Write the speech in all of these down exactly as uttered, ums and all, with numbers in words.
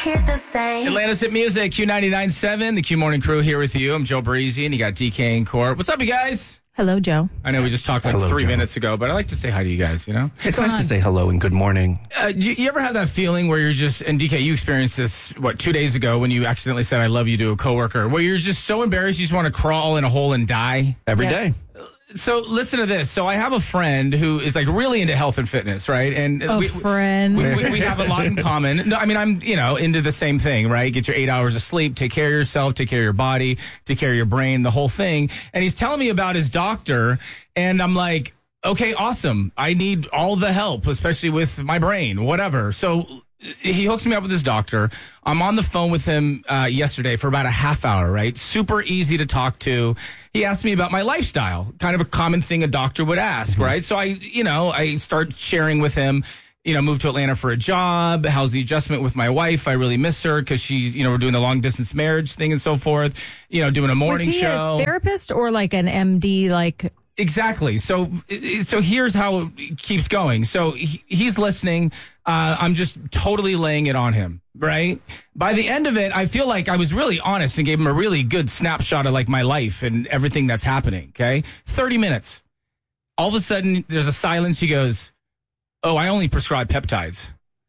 hear the same. Atlanta's Hit Music, Q ninety-nine point seven, the Q Morning Crew here with you. I'm Joe Breezy, and you got D K and Court. What's up, you guys? Hello, Joe. I know we just talked like Hello, three Joe. minutes ago, but I like to say hi to you guys, you know? It's nice to say hello and good morning. Uh, do you, you ever have that feeling where you're just, and D K, you experienced this, what, two days ago when you accidentally said I love you to a coworker, where you're just so embarrassed you just want to crawl in a hole and die? Every Yes. day. So listen to this. So I have a friend who is like really into health and fitness, right? And A we, friend. We, we, we have a lot in common. No, I mean, I'm, you know, into the same thing, right? Get your eight hours of sleep, take care of yourself, take care of your body, take care of your brain, the whole thing. And he's telling me about his doctor. And I'm like, okay, awesome. I need all the help, especially with my brain, whatever. So he hooks me up with his doctor. I'm on the phone with him uh, yesterday for about a half hour, right? Super easy to talk to. He asked me about my lifestyle, kind of a common thing a doctor would ask, mm-hmm. right? So I, you know, I start sharing with him, you know, moved to Atlanta for a job. How's the adjustment with my wife? I really miss her because she, you know, we're doing the long distance marriage thing and so forth, you know, doing a morning Was he show. a therapist or like an M D, like... Exactly. So, so here's how it keeps going. So he, he's listening. Uh, I'm just totally laying it on him, right? By the end of it, I feel like I was really honest and gave him a really good snapshot of like my life and everything that's happening. Okay. thirty minutes. All of a sudden there's a silence. He goes, "Oh, I only prescribe peptides."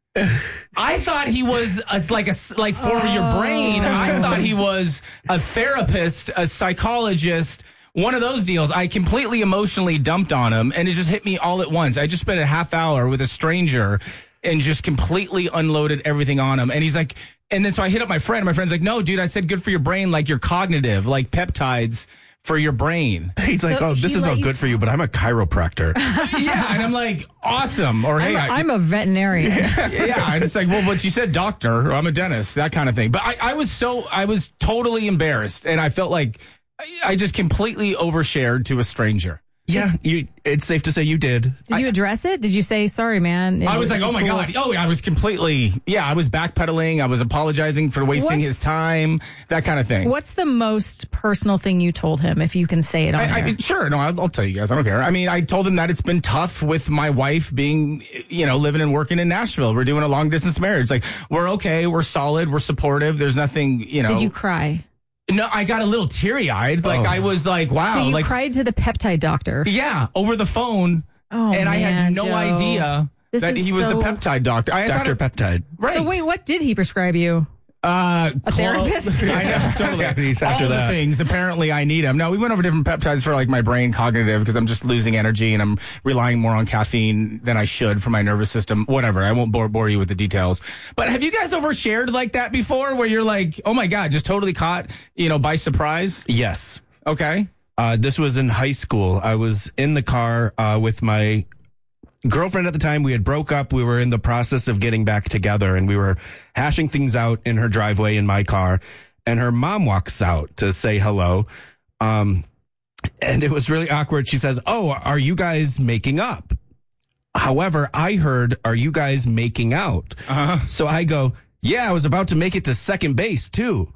I thought he was a, like a like for oh. your brain. I thought he was a therapist, a psychologist. One of those deals. I completely emotionally dumped on him, and it just hit me all at once. I just spent a half hour with a stranger and just completely unloaded everything on him. And he's like, and then so I hit up my friend. My friend's like, "No, dude, I said good for your brain, like you're cognitive, like peptides for your brain." He's like, So "Oh, this he is let all you good for you, but I'm a chiropractor." Yeah, and I'm like, awesome. Or hey, I'm, a, I, I'm a veterinarian. yeah, and it's like, well, but you said doctor, or I'm a dentist, that kind of thing. But I, I was so, I was totally embarrassed, and I felt like I just completely overshared to a stranger. Yeah, you. It's safe to say you did. Did you address it? Did you say, sorry, man? It I was like, oh my cool. God. Oh, yeah, I was completely, yeah, I was backpedaling. I was apologizing for wasting What's- his time, that kind of thing. What's the most personal thing you told him, if you can say it on I, here? I, sure. No, I'll, I'll tell you guys. I don't care. I mean, I told him that it's been tough with my wife being, you know, living and working in Nashville. We're doing a long distance marriage. Like, we're okay. We're solid. We're supportive. There's nothing, you know. Did you cry? No, I got a little teary eyed. Like, Oh. I was like, wow. So you like, cried to the peptide doctor. Yeah, over the phone. Oh, and I had man, no Joe. idea This that is he was so- the peptide doctor. I Doctor thought it- Peptide. Right. So wait, what did he prescribe you? Uh, A therapist? I know, totally. He's after All that. the things, apparently I need them. No, we went over different peptides for like my brain cognitive because I'm just losing energy and I'm relying more on caffeine than I should for my nervous system. Whatever. I won't bore, bore you with the details. But have you guys overshared like that before where you're like, oh my God, just totally caught, you know, by surprise? Yes. Okay. Uh, this was in high school. I was in the car uh, with my girlfriend at the time. We had broke up. We were in the process of getting back together, and we were hashing things out in her driveway in my car. And her mom walks out to say hello. Um, and it was really awkward. She says, "Oh, are you guys making up?" However, I heard, "Are you guys making out?" Uh-huh. So I go, "Yeah, I was about to make it to second base too."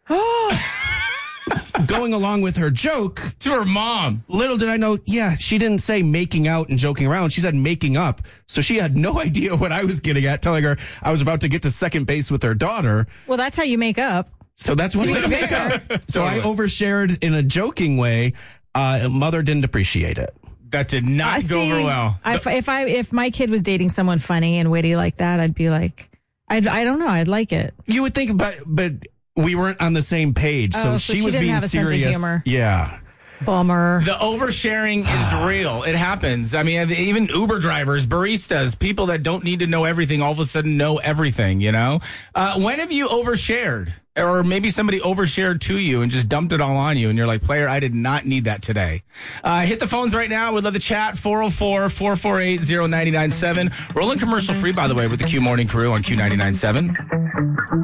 Going along with her joke, To her mom. little did I know, yeah, she didn't say making out and joking around. She said making up. So she had no idea what I was getting at, telling her I was about to get to second base with her daughter. Well, that's how you make up. So that's what we make up. So I overshared in a joking way. Uh, mother didn't appreciate it. That did not I go see, over well. I, if I if my kid was dating someone funny and witty like that, I'd be like, I'd, I don't know, I'd like it. You would think, but but we weren't on the same page. So, Oh, so she she was didn't being have a sense of serious. humor. Yeah. Bummer. The oversharing is real. It happens. I mean, even Uber drivers, baristas, people that don't need to know everything, all of a sudden know everything, you know? Uh, when have you overshared? Or maybe somebody overshared to you and just dumped it all on you, and you're like, player, I did not need that today. Uh, hit the phones right now. We'd love to chat. four oh four, four four eight, oh nine nine seven. Rolling commercial free, by the way, with the Q Morning Crew on Q ninety-nine point seven.